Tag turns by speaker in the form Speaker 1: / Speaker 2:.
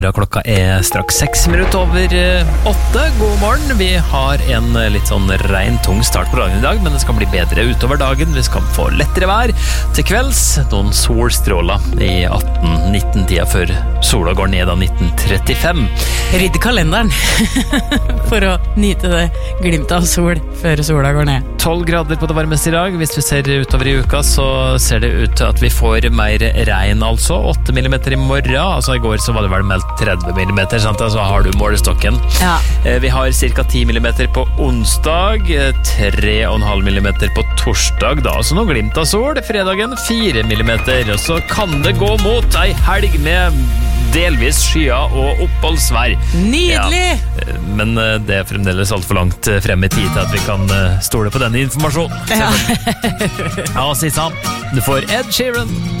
Speaker 1: Klokka straks 6 minutter over 8. God morgen. Vi har en litt sånn rein, tung start på dagen I dag, men det skal bli bedre utover dagen. Vi skal få lettere vær til kvelds. Noen solstråler I 18-19-tida før sola går ned av 1935.
Speaker 2: Rydd kalenderen for å nyte det glimtet av sol før sola går ned.
Speaker 1: 12 grader på det varmeste I dag. Hvis vi ser utover I uka, så ser det ut til at vi får mer regn, altså. 8 millimeter I morgen. Altså I går så var det vel meldt 30 millimeter, sant? Så har du målestokken.
Speaker 2: Ja.
Speaker 1: Vi har cirka 10 millimeter på onsdag, 3,5 millimeter på torsdag, da. Så nå glimt av sol. Fredagen 4 millimeter. Og så kan det gå mot ei helg med delvis skya og oppholdsvær.
Speaker 2: Nydelig!
Speaker 1: Ja, men det fremdeles alt for langt frem I tid til at vi kan stole på denne informasjonen.
Speaker 2: Ja.
Speaker 1: Ja, si sant. Du får Ed Sheeran.